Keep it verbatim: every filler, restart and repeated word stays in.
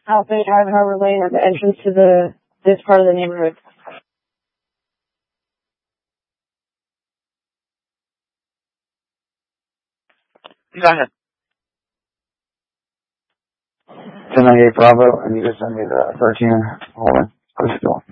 Alpha eight Highway Harbor Lane at the entrance to the this part of the neighborhood. Go ahead. ten ninety-eight Bravo, and you just send me the thirteen. Hold on. Close the door.